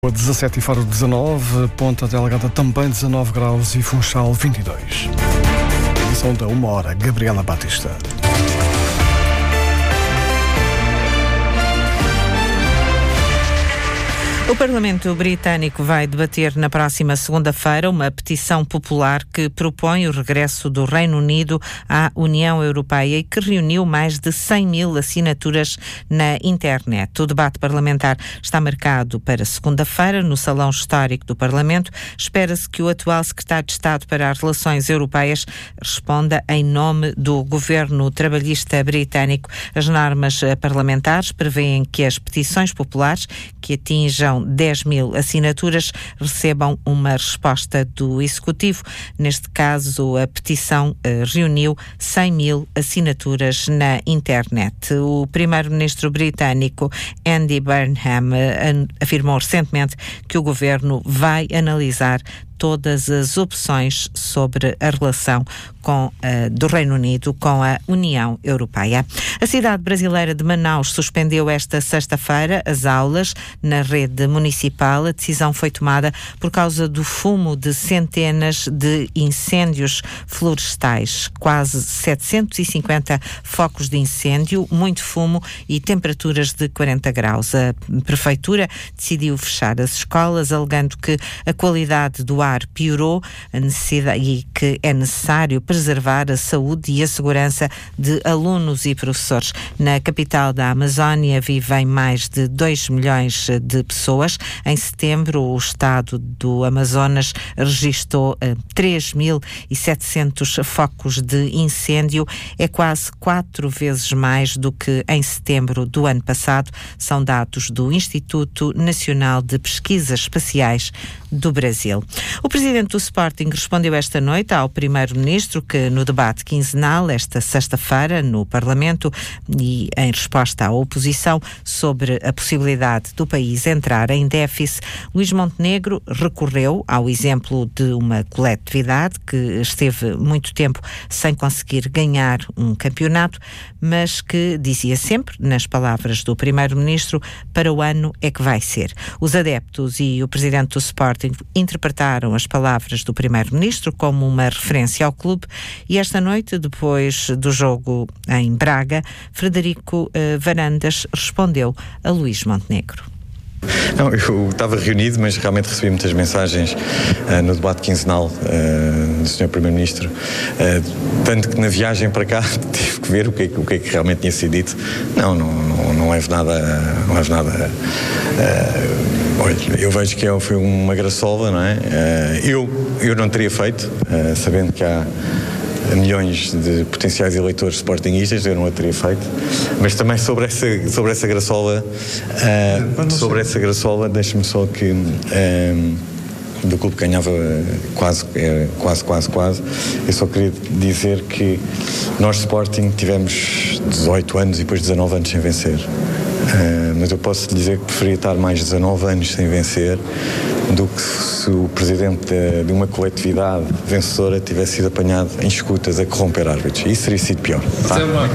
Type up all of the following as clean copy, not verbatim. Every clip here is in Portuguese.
17 e Faro 19, Ponta Delgada também 19 graus e Funchal 22. Edição da 1h, Gabriela Batista. O Parlamento Britânico vai debater na próxima segunda-feira uma petição popular que propõe o regresso do Reino Unido à União Europeia e que reuniu mais de 100 mil assinaturas na internet. O debate parlamentar está marcado para segunda-feira no Salão Histórico do Parlamento. Espera-se que o atual Secretário de Estado para as Relações Europeias responda em nome do governo trabalhista britânico. As normas parlamentares prevêem que as petições populares que atinjam 10 mil assinaturas recebam uma resposta do Executivo. Neste caso, a petição reuniu 100 mil assinaturas na internet. O primeiro-ministro britânico Andy Burnham afirmou recentemente que o governo vai analisar todas as opções sobre a relação do Reino Unido com a União Europeia. A cidade brasileira de Manaus suspendeu esta sexta-feira as aulas na rede municipal. A decisão foi tomada por causa do fumo de centenas de incêndios florestais. Quase 750 focos de incêndio, muito fumo e temperaturas de 40 graus. A prefeitura decidiu fechar as escolas, alegando que a qualidade do ar piorou e que é necessário preservar a saúde e a segurança de alunos e professores. Na capital da Amazónia vivem mais de 2 milhões de pessoas. Em setembro, o estado do Amazonas registrou 3.700 focos de incêndio. É quase 4 vezes mais do que em setembro do ano passado. São dados do Instituto Nacional de Pesquisas Espaciais do Brasil. O presidente do Sporting respondeu esta noite ao primeiro-ministro que no debate quinzenal, esta sexta-feira, no Parlamento, e em resposta à oposição sobre a possibilidade do país entrar em déficit, Luís Montenegro recorreu ao exemplo de uma coletividade que esteve muito tempo sem conseguir ganhar um campeonato, mas que dizia sempre, nas palavras do primeiro-ministro, para o ano é que vai ser. Os adeptos e o presidente do Sporting interpretaram as palavras do primeiro-ministro como uma referência ao clube e esta noite, depois do jogo em Braga, Frederico Varandas respondeu a Luís Montenegro. Não, eu estava reunido, mas realmente recebi muitas mensagens no debate quinzenal do Sr. Primeiro-Ministro, tanto que na viagem para cá tive que ver o que é que realmente tinha sido dito. Não levo nada. Olha, eu vejo que foi uma graçola, não é? Eu não teria feito, sabendo que há milhões de potenciais eleitores sportinguistas, eu não a teria feito, mas também sobre essa graçola, deixe-me só que do clube que ganhava quase, eu só queria dizer que nós Sporting tivemos 18 anos e depois 19 anos sem vencer, mas eu posso lhe dizer que preferia estar mais 19 anos sem vencer do que se o presidente de uma coletividade vencedora tivesse sido apanhado em escutas a corromper árbitros. Isso teria sido pior. Tá?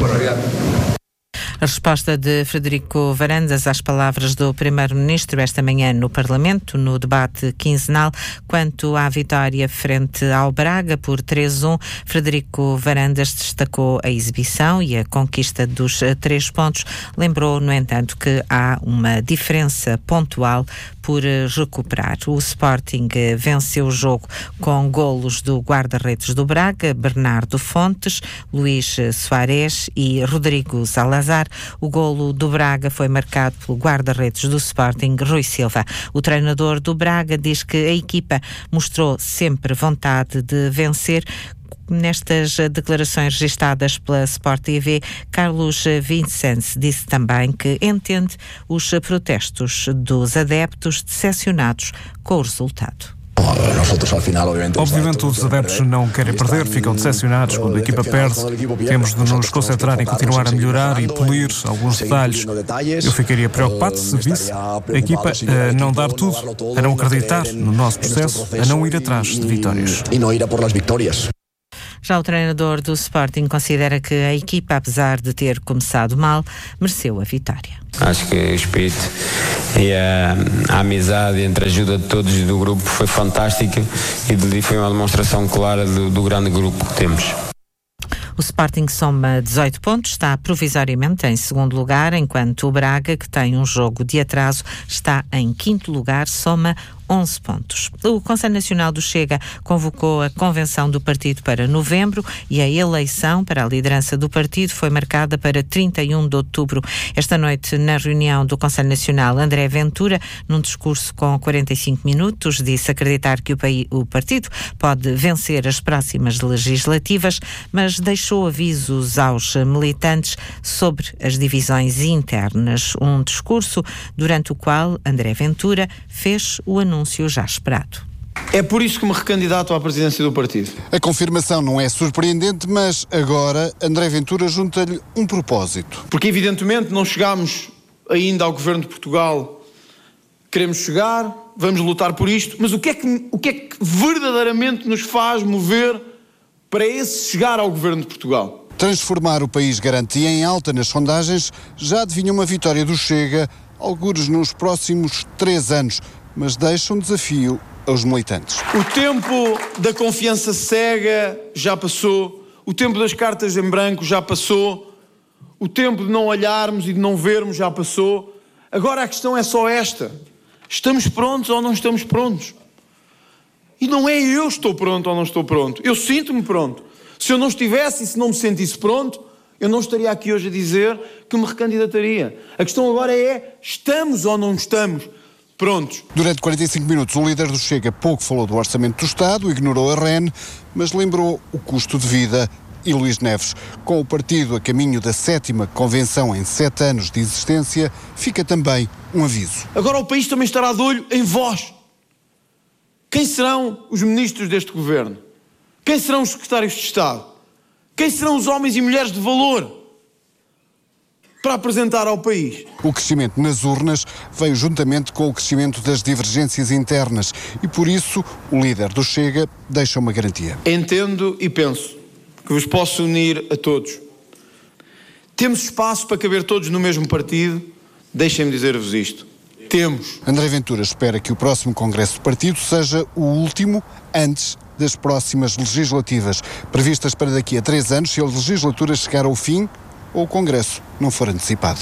A resposta de Frederico Varandas às palavras do primeiro-ministro esta manhã no Parlamento, no debate quinzenal, quanto à vitória frente ao Braga por 3-1, Frederico Varandas destacou a exibição e a conquista dos 3 pontos. Lembrou, no entanto, que há uma diferença pontual por recuperar. O Sporting venceu o jogo com golos do guarda-redes do Braga, Bernardo Fontes, Luís Soares e Rodrigo Salazar. O golo do Braga foi marcado pelo guarda-redes do Sporting, Rui Silva. O treinador do Braga diz que a equipa mostrou sempre vontade de vencer. Nestas declarações registadas pela Sport TV, Carlos Vicente disse também que entende os protestos dos adeptos decepcionados com o resultado. Obviamente os adeptos não querem perder, ficam decepcionados quando a equipa perde. Temos de nos concentrar em continuar a melhorar e polir alguns detalhes. Eu ficaria preocupado se visse a equipa a não dar tudo, a não acreditar no nosso processo, a não ir atrás de vitórias. Já o treinador do Sporting considera que a equipa, apesar de ter começado mal, mereceu a vitória. Acho que o espírito e a amizade entre a ajuda de todos do grupo foi fantástica e foi uma demonstração clara do grande grupo que temos. O Sporting soma 18 pontos, está provisoriamente em segundo lugar, enquanto o Braga, que tem um jogo de atraso, está em quinto lugar, soma 11 pontos. O Conselho Nacional do Chega convocou a convenção do partido para novembro e a eleição para a liderança do partido foi marcada para 31 de outubro. Esta noite, na reunião do Conselho Nacional, André Ventura, num discurso com 45 minutos, disse acreditar que o partido pode vencer as próximas legislativas, mas deixou avisos aos militantes sobre as divisões internas. Um discurso durante o qual André Ventura fez o anúncio já esperado. É por isso que me recandidato à presidência do partido. A confirmação não é surpreendente, mas agora André Ventura junta-lhe um propósito. Porque evidentemente não chegámos ainda ao governo de Portugal. Queremos chegar, vamos lutar por isto, mas o que é que verdadeiramente nos faz mover para esse chegar ao governo de Portugal? Transformar o país garantia em alta nas sondagens já adivinha uma vitória do Chega, algures nos próximos 3 anos, mas deixa um desafio aos militantes. O tempo da confiança cega já passou, o tempo das cartas em branco já passou, o tempo de não olharmos e de não vermos já passou. Agora a questão é só esta: estamos prontos ou não estamos prontos? E não é eu estou pronto ou não estou pronto, eu sinto-me pronto. Se eu não estivesse e se não me sentisse pronto, eu não estaria aqui hoje a dizer que me recandidataria. A questão agora é: estamos ou não estamos prontos? Durante 45 minutos, o líder do Chega pouco falou do orçamento do Estado, ignorou a REN, mas lembrou o custo de vida e Luís Neves. Com o partido a caminho da 7ª convenção em 7 anos de existência, fica também um aviso. Agora o país também estará de olho em vós. Quem serão os ministros deste governo? Quem serão os secretários de Estado? Quem serão os homens e mulheres de valor para apresentar ao país? O crescimento nas urnas veio juntamente com o crescimento das divergências internas e, por isso, o líder do Chega deixa uma garantia. Entendo e penso que vos posso unir a todos. Temos espaço para caber todos no mesmo partido? Deixem-me dizer-vos isto: temos. André Ventura espera que o próximo congresso do partido seja o último antes das próximas legislativas, previstas para daqui a 3 anos, se a legislatura chegar ao fim ou o Congresso não for antecipado.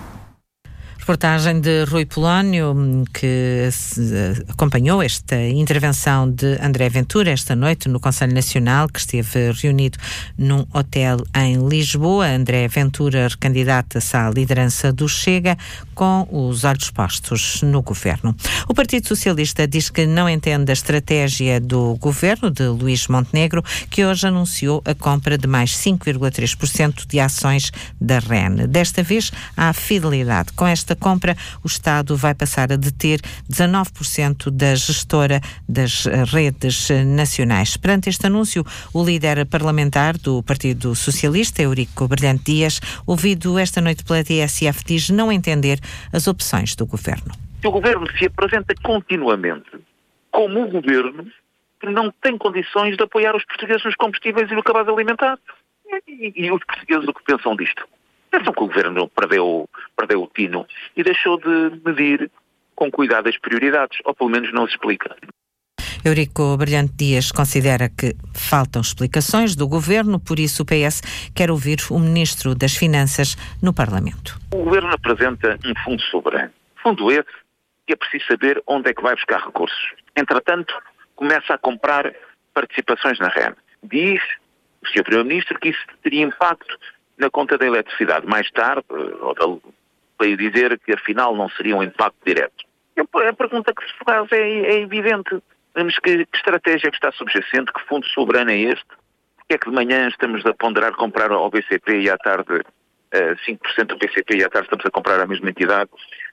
Reportagem de Rui Polónio, que acompanhou esta intervenção de André Ventura esta noite no Conselho Nacional, que esteve reunido num hotel em Lisboa. André Ventura recandidata-se à liderança do Chega com os olhos postos no governo. O Partido Socialista diz que não entende a estratégia do governo de Luís Montenegro, que hoje anunciou a compra de mais 5,3% de ações da REN. Desta vez, há fidelidade. Com esta compra, o Estado vai passar a deter 19% da gestora das redes nacionais. Perante este anúncio, o líder parlamentar do Partido Socialista, Eurico Brilhante Dias, ouvido esta noite pela TSF, diz não entender as opções do governo. O governo se apresenta continuamente como um governo que não tem condições de apoiar os portugueses nos combustíveis e no cabaz alimentar. E os portugueses o que pensam disto? Pensam que o governo perdeu o tino e deixou de medir com cuidado as prioridades, ou pelo menos não se explica. Eurico Brilhante Dias considera que faltam explicações do governo, por isso o PS quer ouvir o Ministro das Finanças no Parlamento. O governo apresenta um fundo soberano. Fundo esse que é preciso saber onde é que vai buscar recursos. Entretanto, começa a comprar participações na REN. Diz o Sr. Primeiro-Ministro que isso teria impacto na conta da eletricidade. Mais tarde, veio dizer que afinal não seria um impacto direto. A pergunta que se faz é evidente. Mas que estratégia é que está subjacente? Que fundo soberano é este? Porque é que de manhã estamos a ponderar comprar ao BCP e à tarde 5% do BCP e à tarde estamos a comprar à mesma entidade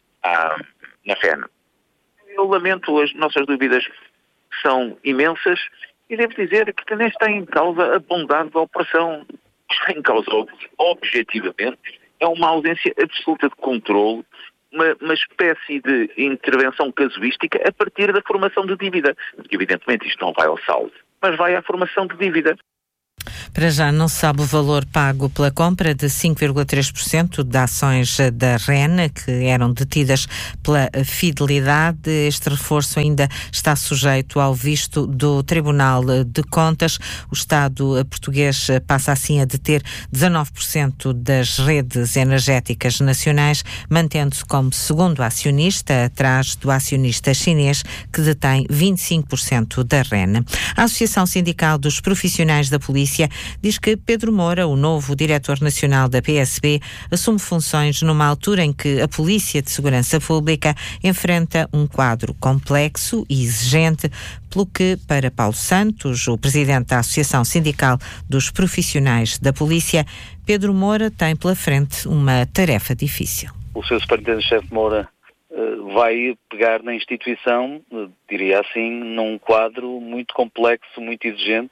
na REN? Eu lamento, as nossas dúvidas são imensas e devo dizer que também está em causa a bondade da operação. Está em causa, objetivamente, é uma ausência absoluta de controle, uma espécie de intervenção casuística a partir da formação de dívida. Porque, evidentemente, isto não vai ao saldo, mas vai à formação de dívida. Para já não se sabe o valor pago pela compra de 5,3% de ações da REN, que eram detidas pela Fidelidade. Este reforço ainda está sujeito ao visto do Tribunal de Contas. O Estado português passa assim a deter 19% das redes energéticas nacionais, mantendo-se como segundo acionista, atrás do acionista chinês, que detém 25% da REN. A Associação Sindical dos Profissionais da Polícia diz que Pedro Moura, o novo diretor nacional da PSP, assume funções numa altura em que a Polícia de Segurança Pública enfrenta um quadro complexo e exigente, pelo que, para Paulo Santos, o presidente da Associação Sindical dos Profissionais da Polícia, Pedro Moura tem pela frente uma tarefa difícil. O Sr. Superintendente-Chefe Moura vai pegar na instituição, diria assim, num quadro muito complexo, muito exigente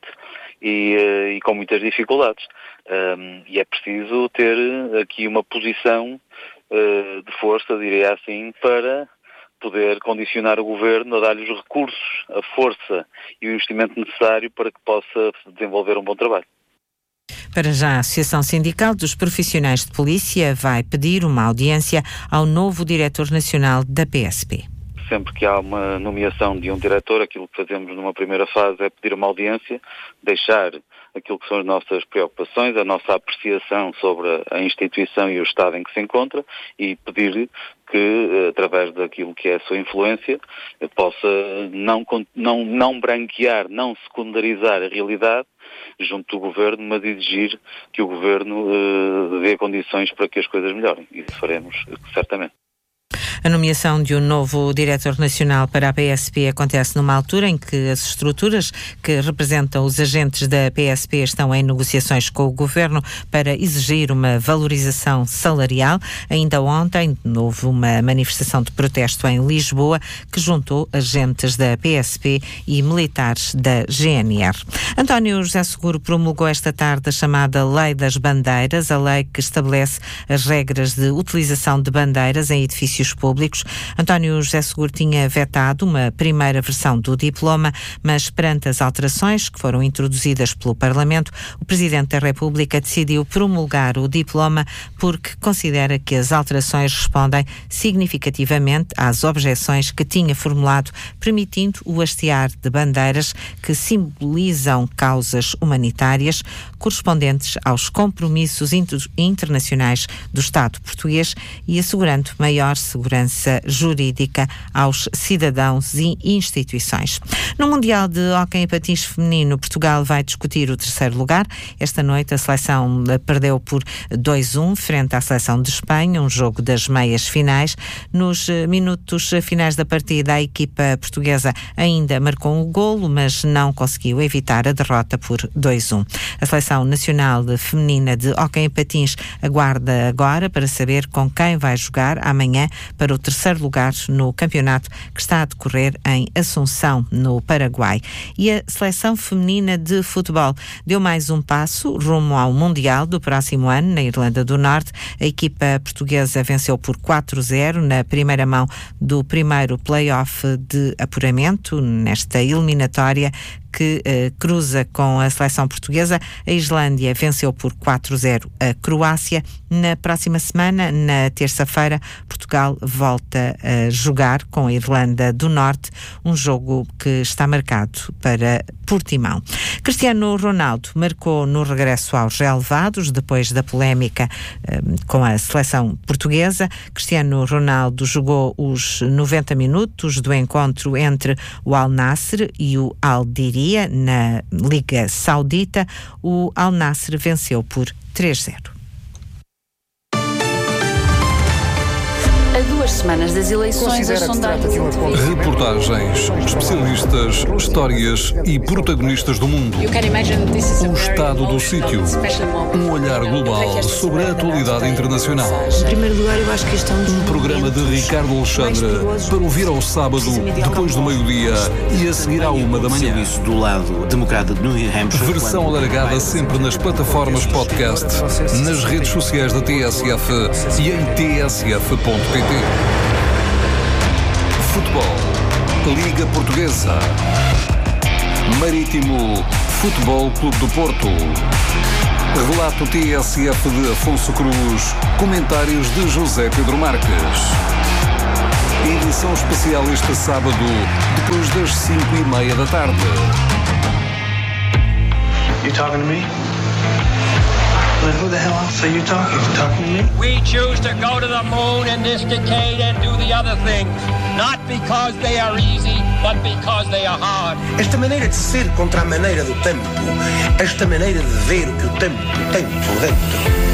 e com muitas dificuldades. E é preciso ter aqui uma posição de força, diria assim, para poder condicionar o Governo a dar-lhe os recursos, a força e o investimento necessário para que possa desenvolver um bom trabalho. Para já, a Associação Sindical dos Profissionais de Polícia vai pedir uma audiência ao novo diretor nacional da PSP. Sempre que há uma nomeação de um diretor, aquilo que fazemos numa primeira fase é pedir uma audiência, deixar aquilo que são as nossas preocupações, a nossa apreciação sobre a instituição e o estado em que se encontra e pedir que, através daquilo que é a sua influência, possa não branquear, não secundarizar a realidade junto do Governo, mas exigir que o Governo dê condições para que as coisas melhorem. E isso faremos, certamente. A nomeação de um novo diretor nacional para a PSP acontece numa altura em que as estruturas que representam os agentes da PSP estão em negociações com o Governo para exigir uma valorização salarial. Ainda ontem houve uma manifestação de protesto em Lisboa que juntou agentes da PSP e militares da GNR. António José Seguro promulgou esta tarde a chamada Lei das Bandeiras, a lei que estabelece as regras de utilização de bandeiras em edifícios públicos. António José Seguro tinha vetado uma primeira versão do diploma, mas perante as alterações que foram introduzidas pelo Parlamento, o Presidente da República decidiu promulgar o diploma porque considera que as alterações respondem significativamente às objeções que tinha formulado, permitindo o hastear de bandeiras que simbolizam causas humanitárias correspondentes aos compromissos internacionais do Estado português e assegurando maior segurança jurídica aos cidadãos e instituições. No Mundial de Hóquei em Patins Feminino, Portugal vai discutir o terceiro lugar. Esta noite a seleção perdeu por 2-1 frente à seleção de Espanha, um jogo das meias finais. Nos minutos finais da partida, a equipa portuguesa ainda marcou um golo, mas não conseguiu evitar a derrota por 2-1. A seleção nacional feminina de hóquei em patins aguarda agora para saber com quem vai jogar amanhã para o terceiro lugar no campeonato que está a decorrer em Assunção, no Paraguai. E a seleção feminina de futebol deu mais um passo rumo ao Mundial do próximo ano na Irlanda do Norte. A equipa portuguesa venceu por 4-0 na primeira mão do primeiro play-off de apuramento nesta eliminatória que cruza com a seleção portuguesa. A Islândia venceu por 4-0 a Croácia. Na próxima semana, na terça-feira, Portugal volta a jogar com a Irlanda do Norte, um jogo que está marcado para Portimão. Cristiano Ronaldo marcou no regresso aos relevados, depois da polémica com a seleção portuguesa. Cristiano Ronaldo jogou os 90 minutos do encontro entre o Al Nassr e o Al Diri na Liga Saudita. O Al Nassr venceu por 3-0. A 2 semanas das eleições, as sondagens... Reportagens, especialistas, histórias e protagonistas do mundo. O estado do sítio. Um olhar global sobre a atualidade internacional. Em primeiro lugar, eu acho que isto é um programa de Ricardo Alexandre para ouvir ao sábado, depois do meio-dia e a seguir à 1h. Do lado democrata de New Hampshire. Versão alargada sempre nas plataformas podcast, nas redes sociais da TSF e em tsf.pt. Futebol, Liga Portuguesa, Marítimo, Futebol Clube do Porto. Relato TSF de Afonso Cruz. Comentários de José Pedro Marques. Edição especial este sábado, depois das 5:30 da tarde. You talking to me? Well, who the hell else are you talking? You talking to me? We choose to go to the moon in this decade and do the other thing. Not because they are easy, but because they are hard. Esta maneira de ser contra a maneira do tempo. Esta maneira de ver o que o tempo tem por dentro.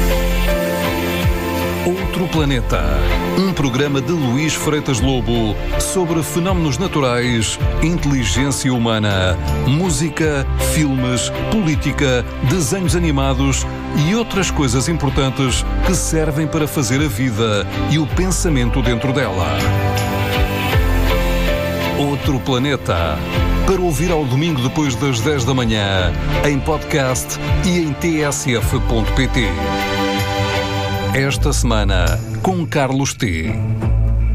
Outro Planeta. Um programa de Luís Freitas Lobo sobre fenómenos naturais, inteligência humana, música, filmes, política, desenhos animados e outras coisas importantes que servem para fazer a vida e o pensamento dentro dela. Outro Planeta. Para ouvir ao domingo depois das 10 da manhã, em podcast e em tsf.pt. Esta semana, com Carlos T.